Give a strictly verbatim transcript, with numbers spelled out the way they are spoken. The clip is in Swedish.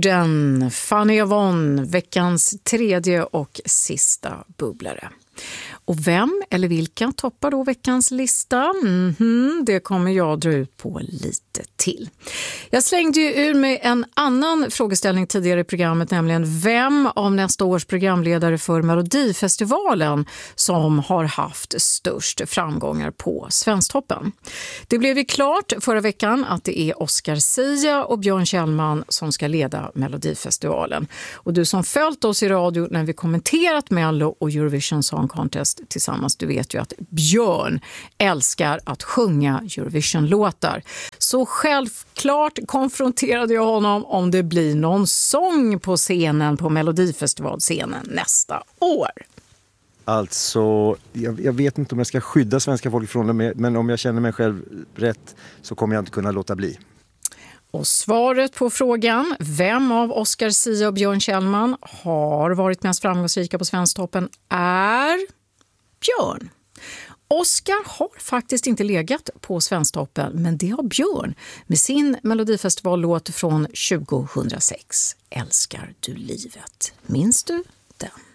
Jorden, Fanny Yvonne, veckans tredje och sista bubblare. Och vem eller vilka toppar då veckans lista? Mm-hmm, det kommer jag dra ut på lite till. Jag slängde ju ur mig en annan frågeställning tidigare i programmet, nämligen vem av nästa års programledare för Melodifestivalen som har haft störst framgångar på Svensktoppen. Det blev ju klart förra veckan att det är Oscar Sia och Björn Kjellman som ska leda Melodifestivalen. Och du som följt oss i radio när vi kommenterat Mello och Eurovision Song Contest tillsammans, du vet ju att Björn älskar att sjunga Eurovision-låtar. Så självklart konfronterade jag honom om det blir någon sång på scenen på Melodifestivalscenen nästa år. Alltså, jag, jag vet inte om jag ska skydda svenska folk från det, men om jag känner mig själv rätt så kommer jag inte kunna låta bli. Och svaret på frågan, vem av Oscar Sia och Björn Kjellman har varit mest framgångsrika på Svensktoppen, är Björn. Oscar har faktiskt inte legat på Svensktoppen, men det har Björn med sin Melodifestivallåt från tjugohundrasex. Älskar du livet? Minns du den?